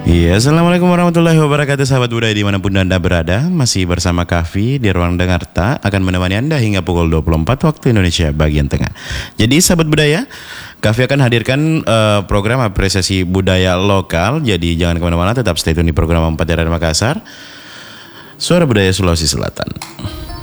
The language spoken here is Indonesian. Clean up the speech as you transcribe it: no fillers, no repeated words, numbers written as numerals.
Iya, Assalamualaikum warahmatullahi wabarakatuh sahabat budaya dimanapun Anda berada. Masih bersama Kavi di Ruang Dengarta akan menemani Anda hingga pukul 24 waktu Indonesia bagian tengah. Jadi sahabat budaya, Kavi akan hadirkan program apresiasi budaya lokal. Jadi jangan kemana-mana, tetap stay tune di program 4 dari Makassar, Suara Budaya Sulawesi Selatan.